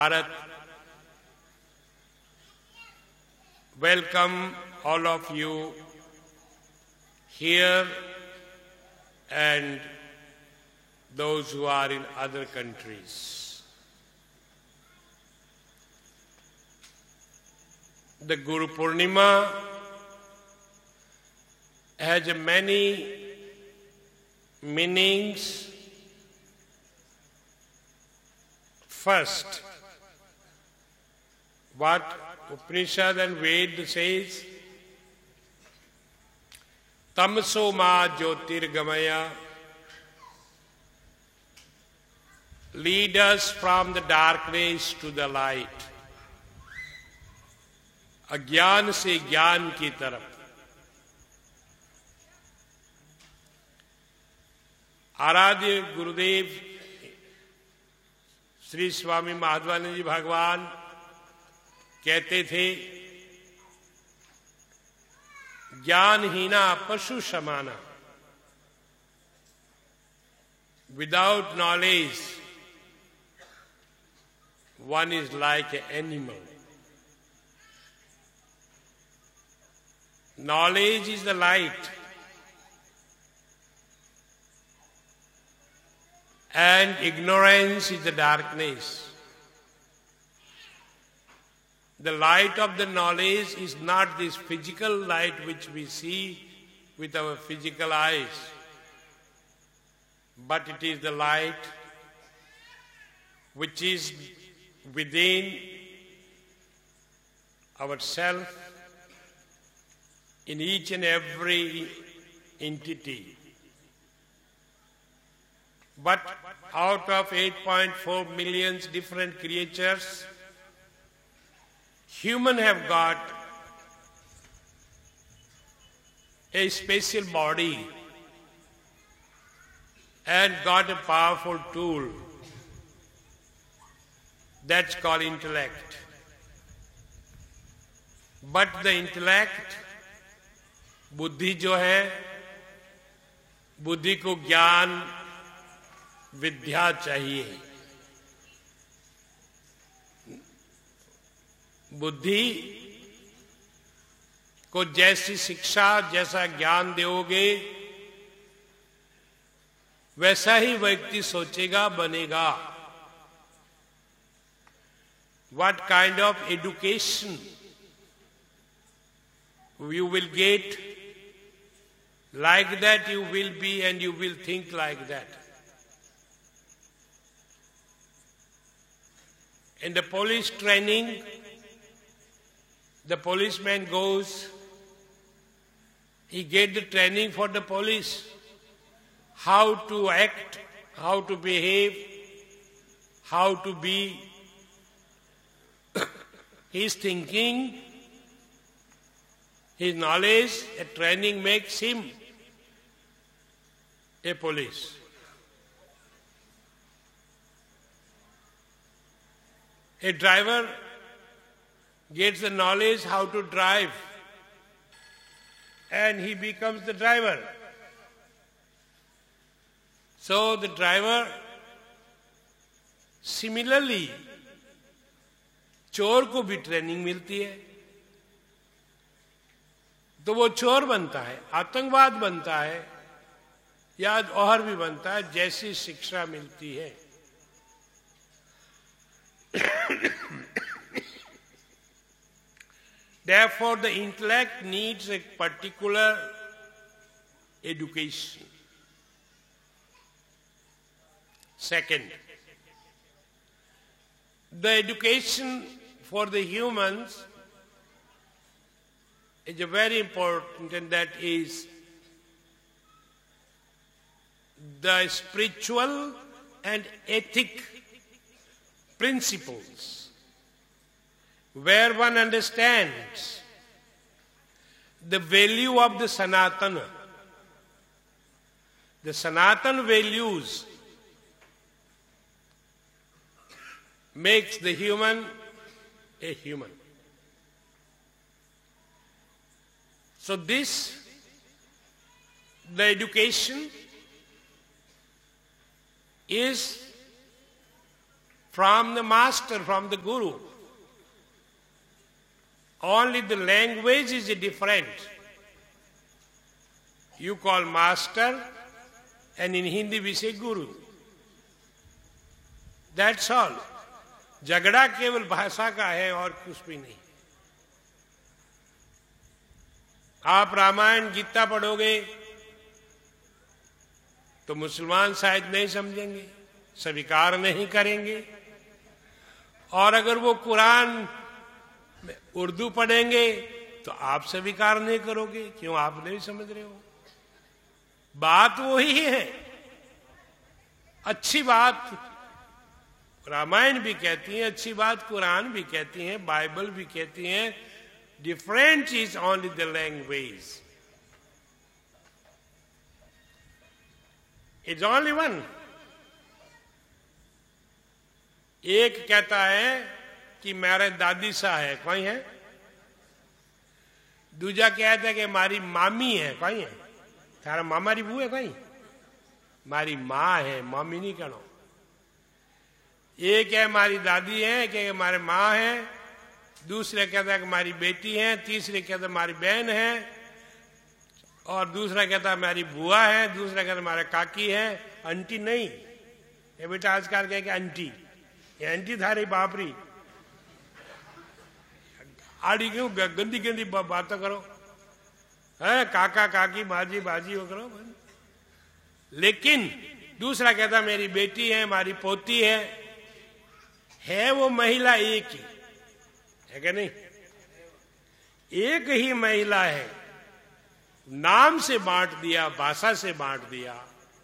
Bharat, welcome all of you here and those who are in other countries. The Guru Purnima has many meanings. First, what Upanishad and Ved says, Tamso ma jyotirgamaya, lead us from the darkness to the light, अज्ञान से ज्ञान की तरफ. आराध्य गुरुदेव श्री स्वामी माधवानंद जी भगवान कहते थे, ज्ञानहीना पशु समाना. Without knowledge, one is like an animal. Knowledge is the light, and ignorance is the darkness. The light of the knowledge is not this physical light which we see with our physical eyes, but it is the light which is within ourselves, in each and every entity. But out of 8.4 million different creatures, humans have got a special body and got a powerful tool that's called intellect. But the intellect, बुद्धि जो है, बुद्धि को ज्ञान विद्या चाहिए. बुद्धि को जैसी शिक्षा, जैसा ज्ञान दोगे, वैसा ही व्यक्ति सोचेगा, बनेगा. What kind of education you will get, like that you will be and you will think like that. In the police training, the policeman goes, he gets the training for the police, how to act, how to behave, how to be. His thinking, his knowledge, a training makes him a police. A driver gets the knowledge how to drive and he becomes the driver. So the driver, similarly, चोर को भी training मिलती है तो वो चोर बनता है, आतंकवाद बनता है, या और भी बनता है, जैसी शिक्षा मिलती है. Therefore, the intellect needs a particular education. Second, the education for the humans is very important, and that is the spiritual and ethic principles, where one understands the value of the Sanatana. The Sanatana values makes the human a human. So this, the education is from the master, from the guru. Only the language is different. You call master, and in Hindi we say guru. That's all. झगड़ा केवल भाषा का है और कुछ भी नहीं. आप रामायण गीता पढ़ोगे तो मुसलमान शायद नहीं समझेंगे, स्वीकार नहीं करेंगे. और अगर वो कुरान में उर्दू पढ़ेंगे तो आप स्वीकार नहीं करोगे. क्यों? आप नहीं समझ रहे हो. बात वही है. अच्छी बात रामायण भी कहती है, अच्छी बात कुरान भी कहती है, बाइबल भी कहती है. Different is only the language. It's only one. एक कहता है कि मेरे दादी सा है, कोई है. दूजा कहता है कि मारी मामी है, कोई है. तारा मामारी बू है, कोई. मारी माँ है, मामी नहीं कहो. एक है मारी दादी है, कि हमारे माँ है. दूसरे कहता है कि हमारी बेटी है. तीसरे कहता है हमारी बहन है. और दूसरा कहता है हमारी बुआ है. दूसरा कहता है हमारा काकी है. आंटी नहीं. ये बेटा आजकल कहे कि आंटी, ये आंटी थारी बापरी. आड़ी क्यों गंदी गंदी बातें करो है. काका काकी माजी बाजी वो करो. लेकिन दूसरा कहता मेरी बेटी है, हमारी पोती है वो महिला एक ही है क्या? नहीं, एक ही महिला है. नाम से बांट दिया, भाषा से बांट दिया.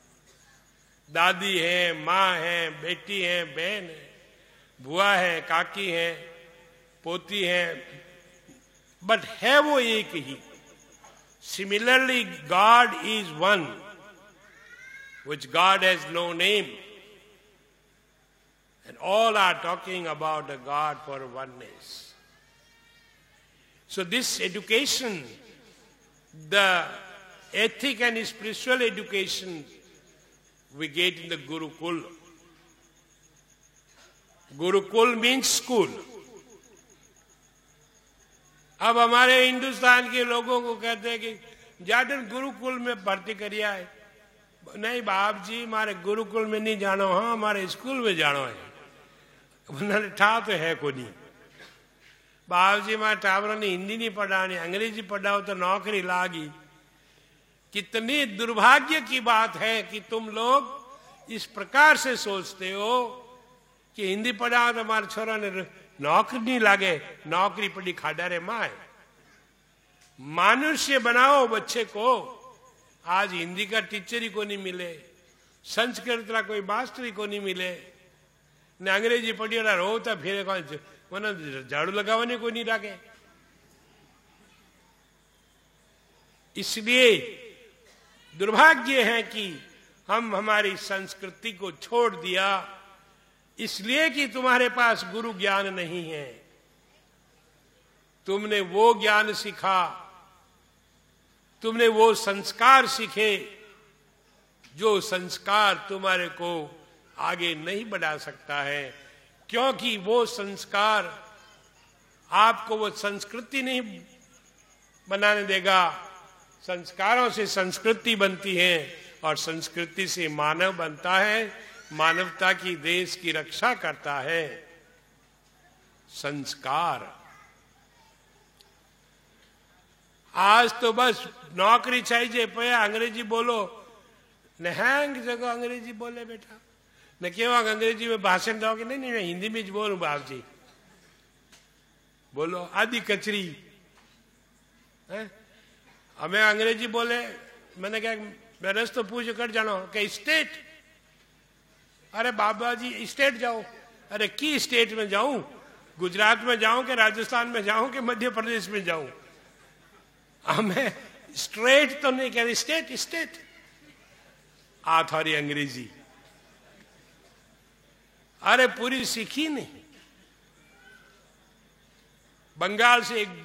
दादी है, माँ है, बेटी है, बहन है, बुआ है, काकी है, पोती है, बट है वो एक ही. Similarly God is one, which God has no name. And all are talking about the God for oneness. So this education, the ethic and spiritual education we get in the Gurukul. Gurukul means school. अब हमारे हिंदुस्तान के लोगों को कहते हैं कि जाटन गुरुकुल में भर्ती करिया है. नहीं बाप जी, हमारे गुरुकुल में नहीं जानो, हाँ हमारे स्कूल में जानो है. उन्होंने ठा तो है को नहीं. बाप जी हमारे टावरों ने हिंदी नहीं पढ़ानी, अंग्रेजी पढ़ाओ तो नौकरी लागी. कितनी दुर्भाग्य की बात है कि तुम लोग इस प्रकार से सोचते हो कि हिंदी पढ़ाओ तो हमारे छोरा ने नौकरी नहीं लागे. नौकरी पड़ी खाड़ा रे माए. मनुष्य बनाओ बच्चे को. आज हिंदी का टीचर ही को नहीं मिले, संस्कृत का कोई मास्टर ही को नहीं मिले, ने अंग्रेजी पढ़ी रोता फिर मैंने झाड़ू लगाने को नहीं रखे. इसलिए दुर्भाग्य है कि हम हमारी संस्कृति को छोड़ दिया, इसलिए कि तुम्हारे पास गुरु ज्ञान नहीं है. तुमने वो ज्ञान सीखा, तुमने वो संस्कार सीखे जो संस्कार तुम्हारे को आगे नहीं बढ़ा सकता है, क्योंकि वो संस्कार आपको वो संस्कृति नहीं बनाने देगा. संस्कारों से संस्कृति बनती है और संस्कृति से मानव बनता है. मानवता की, देश की रक्षा करता है संस्कार. आज तो बस नौकरी चाहिए पे अंग्रेजी बोलो न. हैंग जगह अंग्रेजी बोले बेटा न क्यों अंग्रेजी में भाषण दोगे. नहीं नहीं मैं हिंदी में बोलूं बाप जी. बोलो आदि कचरी है. हमें अंग्रेजी बोले. मैंने कहा मैं तो पूछ कर जानो कि स्टेट. अरे बाबा जी स्टेट जाओ. अरे की स्टेट में जाऊं? गुजरात में जाऊं कि राजस्थान में जाऊं कि मध्य प्रदेश में जाऊं? हमें स्ट्रेट तो नहीं कहते, स्टेट स्टेट. आ थोड़ी अंग्रेजी. अरे पूरी सीखी नहीं. बंगाल से एक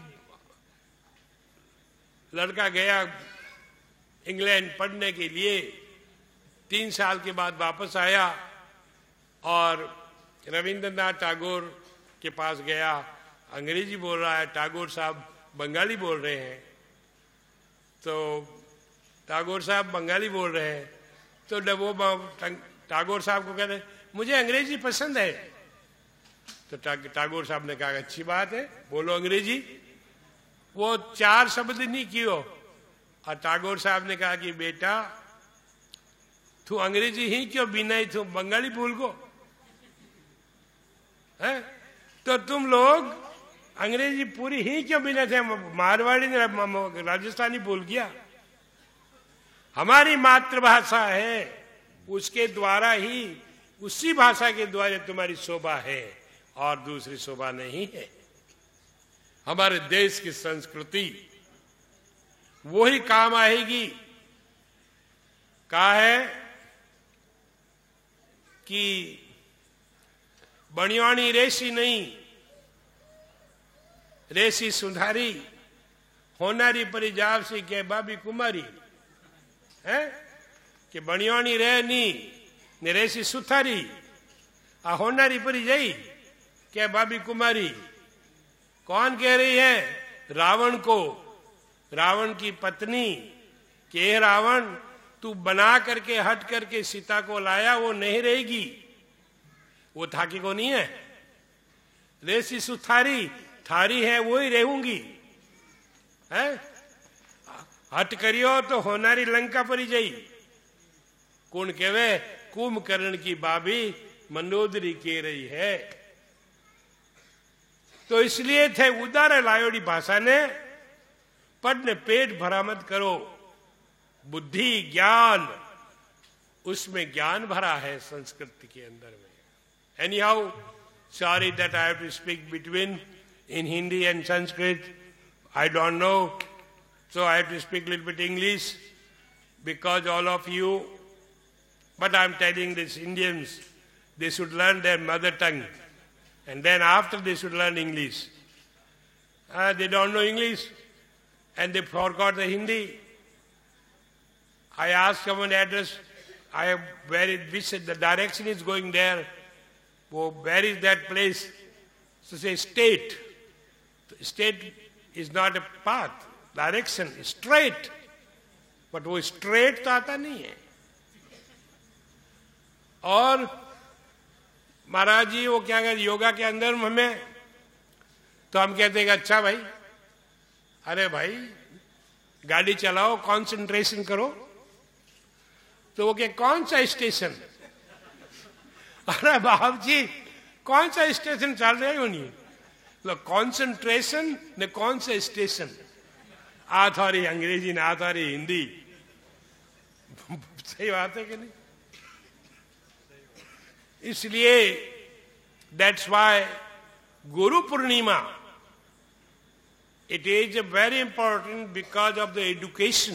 लड़का गया इंग्लैंड पढ़ने के लिए. 3 साल के बाद वापस आया और रविंद्रनाथ टैगोर के पास गया, अंग्रेजी बोल रहा है, टैगोर साहब बंगाली बोल रहे हैं, तो टैगोर साहब बंगाली बोल रहे हैं, तो वो टैगोर साहब को कहते मुझे अंग्रेजी पसंद है। तो टैगोर साहब ने कहा अच्छी बात है, बोलो अंग्रेजी। वो 4 शब्द नहीं कियो, और टैगोर साहब ने कहा कि बेटा तू अंग्रेजी ही क्यों बिना ही तू बंगाली भूल गो है, तो तुम लोग अंग्रेजी पूरी ही क्यों बिना थे, मारवाड़ी ने राजस्थानी भूल गया। हमारी मातृभाषा है, उसके द्वारा ही, उसी भाषा के द्वारा तुम्हारी शोभा है और दूसरी शोभा नहीं है। हमारे देश की संस्कृति वो ही काम आएगी। कहा है कि बणियाणी रेसी नहीं, रेसी सुधारी, होनारी परी जावसी के बाबी कुमारी है, कि बणियाणी रहे नहीं ने रेसी सुथारी, आ होनारी परी जाई क्या बाबी कुमारी। कौन कह रही है? रावण को, रावण की पत्नी के रावण तू बना करके हट करके सीता को लाया, वो नहीं रहेगी, वो थाकी को नहीं है। रेसी सुथारी थारी है, वो ही रहूंगी है, हट करियो तो होनारी लंका परी जाई। कौन कहवे? कुंभकर्ण की बाबी मंदोदरी कह रही है। तो इसलिए थे उदार लायोड़ी भाषा ने पढ़ ने पेट भरा मत करो, बुद्धि ज्ञान, उसमें ज्ञान भरा है संस्कृत के अंदर में। Anyhow, sorry that I have to speak between in Hindi and Sanskrit. I don't know, so I have to speak a little bit English because all of you. But I'm telling these Indians, they should learn their mother tongue, and then after they should learn English. They don't know English, and they forgot the Hindi. I asked someone address, which the direction is going there. Where is that place? So say state. State is not a path, direction, straight. But वो straight तो आता नहीं है। और महाराज जी वो क्या कहते योगा के अंदर हमें, तो हम कहते हैं अच्छा भाई, अरे भाई गाड़ी चलाओ, कंसंट्रेशन करो। तो वो क्या कौन सा स्टेशन? अरे बाप जी कौन सा स्टेशन चल रहा है उन्हीं, कंसंट्रेशन ने कौन सा स्टेशन? आ थारी अंग्रेजी ने आ थारी हिंदी। सही बात है कि नहीं? इसलिए that's why Guru Purnima, it is very important because of the education.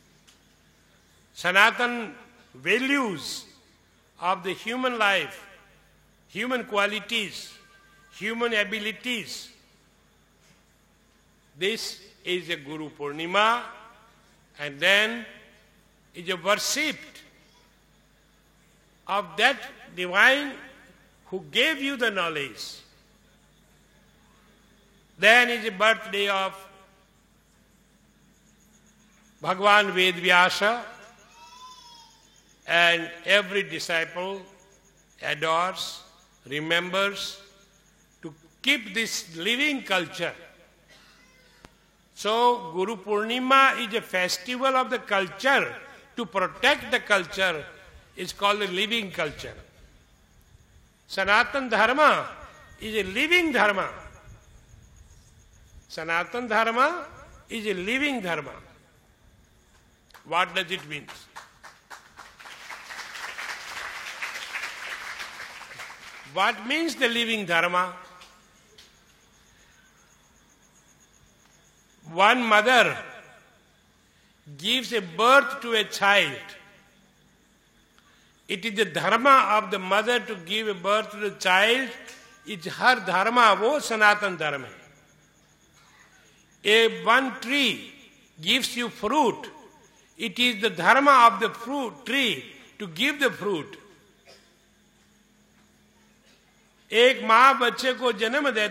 Sanatan values of the human life, human qualities, human abilities. This is a Guru Purnima, and then is a worship of that divine who gave you the knowledge. Then is the birthday of Bhagwan Vedvyasa, and every disciple adores, remembers to keep this living culture. So Guru Purnima is a festival of the culture. To protect the culture is called a living culture. Sanatan Dharma is a living dharma. Sanatan Dharma is a living dharma. What does it mean? What means the living dharma? One mother gives a birth to a child. It is the dharma of the mother to give a birth to the child. It's her dharma, wo Sanatan Dharma. One tree gives you fruit. It is the dharma of the fruit tree to give the fruit. एक माँ बच्चे को जन्म देती